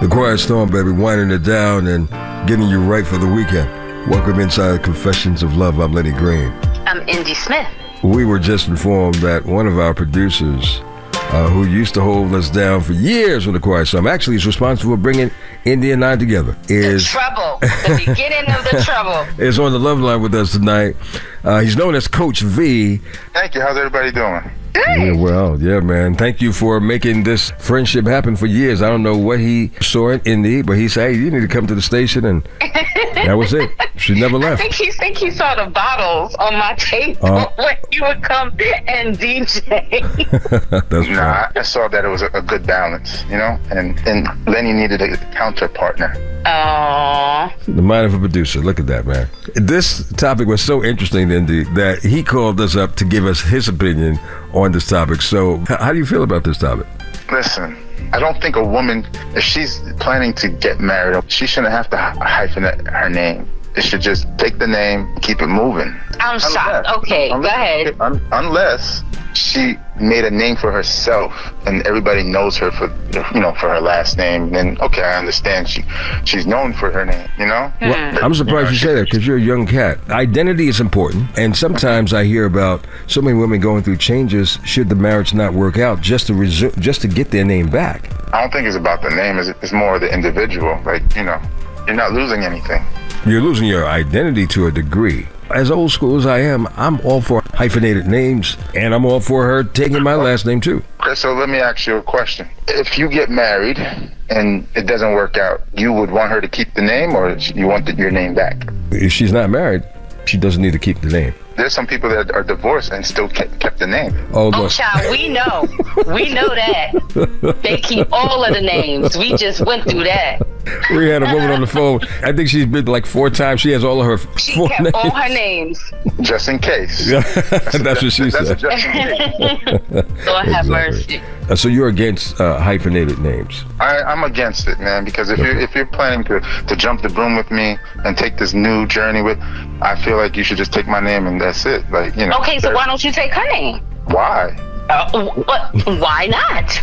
The Quiet Storm, baby, winding it down and getting you right for the weekend. Welcome inside Confessions of Love. I'm Lenny Green. I'm Indy Smith. We were just informed that one of our producers, who used to hold us down for years on The Quiet Storm, actually is responsible for bringing Indy and I together. The trouble, the beginning of the trouble. Is on the love line with us tonight. He's known as Coach V. Thank you. How's everybody doing? Yeah, well, yeah, man. Thank you for making this friendship happen for years. I don't know what he saw in Indy, but he said, hey, you need to come to the station, and that was it. She never left. I think he saw the bottles on my table when he would come and DJ. That's Nah, I saw that it was a good balance, you know, and Lenny needed a counter partner. The mind of a producer. Look at that, man. This topic was so interesting, Indy, that he called us up to give us his opinion on this topic. So how do you feel about this topic? Listen, I don't think a woman, if she's planning to get married, she shouldn't have to hyphenate her name. It should just take the name, keep it moving. I'm shocked. Okay, go ahead. Unless she made a name for herself and everybody knows her for, you know, for her last name, then okay, I understand she's known for her name, you know? Well, I'm surprised you say that because you're a young cat. Identity is important, and sometimes I hear about so many women going through changes should the marriage not work out just to get their name back. I don't think it's about the name, it's more the individual. Like, you know, you're not losing anything. You're losing your identity to a degree. As old school as I am, I'm all for hyphenated names, and I'm all for her taking my last name too. Okay, so let me ask you a question. If you get married and it doesn't work out, you would want her to keep the name, or you want your name back? If she's not married, she doesn't need to keep the name. There's some people that are divorced and still kept the name. Oh, child, we know. We know that. They keep all of the names. We just went through that. We had a woman on the phone. I think she's been like 4 times. She has all of her 4 She kept names. all her names. Just in case. That's what she said. That's a just in case. Lord have mercy. So you're against hyphenated names? I'm against it, man, because if you're planning to jump the broom with me and take this new journey I feel like you should just take my name and that's it. Like, you know. Okay, so why don't you take her name? Why? Why not?